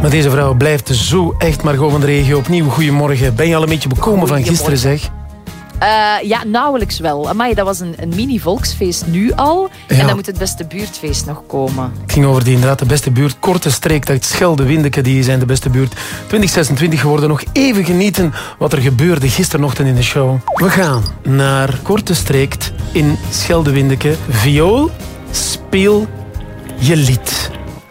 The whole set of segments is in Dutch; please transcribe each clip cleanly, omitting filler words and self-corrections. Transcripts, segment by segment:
Maar deze vrouw blijft zo echt Margot van de Regio. Opnieuw, goedemorgen. Ben je al een beetje bekomen van gisteren, zeg? Ja, nauwelijks wel. Amai, dat was een mini-volksfeest nu al. Ja. En dan moet het beste buurtfeest nog komen. Het ging over inderdaad de beste buurt. Korte Streek, dat Schelde, Windeke, die zijn de beste buurt. 2026 geworden. Nog even genieten wat er gebeurde gisterenochtend in de show. We gaan naar Korte Streek in Schelde, Windeke. Viool, speel je lied.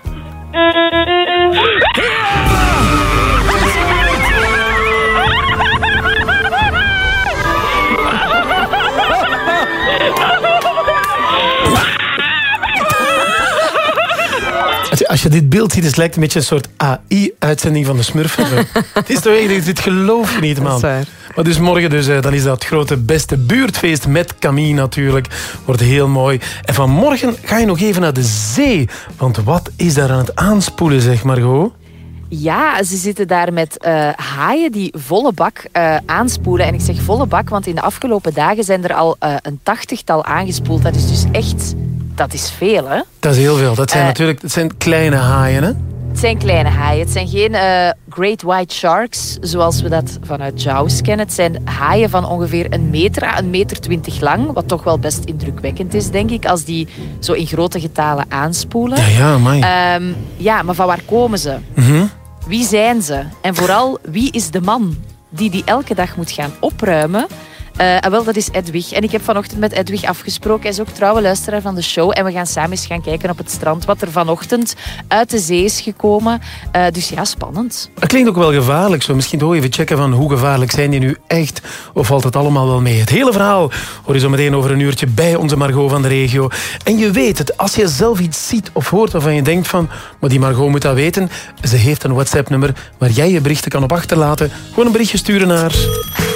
Als je dit beeld ziet, het lijkt een beetje een soort AI-uitzending van de Smurfen. Het is toch echt, dit geloof je niet, man. Maar dus morgen dan is dat grote beste buurtfeest met Camille natuurlijk. Wordt heel mooi. En vanmorgen ga je nog even naar de zee. Want wat is daar aan het aanspoelen, zeg Margot? Ja, ze zitten daar met haaien die volle bak aanspoelen. En ik zeg volle bak, want in de afgelopen dagen zijn er al een 80-tal aangespoeld. Dat is dus echt... Dat is veel, hè? Dat is heel veel. Dat zijn natuurlijk kleine haaien, hè? Het zijn kleine haaien. Het zijn geen great white sharks, zoals we dat vanuit Jaws kennen. Het zijn haaien van ongeveer 1 meter à 1,20 meter lang. Wat toch wel best indrukwekkend is, denk ik, als die zo in grote getalen aanspoelen. Ja, amai. Ja, maar van waar komen ze? Mm-hmm. Wie zijn ze? En vooral, wie is de man die elke dag moet gaan opruimen? Wel, dat is Edwig. En ik heb vanochtend met Edwig afgesproken. Hij is ook trouwe luisteraar van de show. En we gaan samen eens gaan kijken op het strand wat er vanochtend uit de zee is gekomen. Dus ja, spannend. Het klinkt ook wel gevaarlijk zo. Misschien toch even checken van hoe gevaarlijk zijn die nu echt? Of valt het allemaal wel mee? Het hele verhaal hoor je zo meteen over een uurtje bij onze Margot van de Regio. En je weet het, als je zelf iets ziet of hoort waarvan je denkt van... Maar die Margot moet dat weten. Ze heeft een WhatsApp-nummer waar jij je berichten kan op achterlaten. Gewoon een berichtje sturen naar...